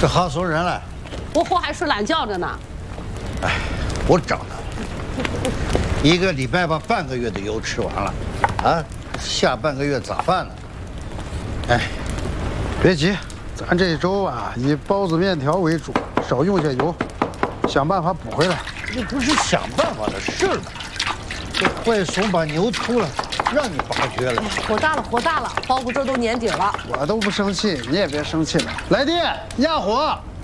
是好送人了。 我货还睡懒觉着呢。 哎，我找他，1个礼拜把半个月的油吃完了，啊，下半个月咋办呢？哎， 别急，咱这周啊以包子面条为主，少用些油，想办法补回来。 这不是想办法的事儿吗？这坏怂把牛秃了，让你拔绝了。 火大了，火大了！包谷这都年底了， 我都不生气，你也别生气了。来电压火。